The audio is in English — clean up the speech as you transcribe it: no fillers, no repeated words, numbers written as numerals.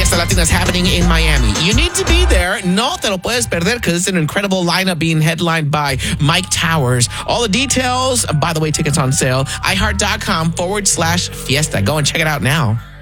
Fiesta Latina is happening in Miami. You need to be there. No te lo puedes perder because it's an incredible lineup being headlined by Mike Towers. All the details, by the way, tickets on sale, iHeart.com/fiesta. Go and check it out now.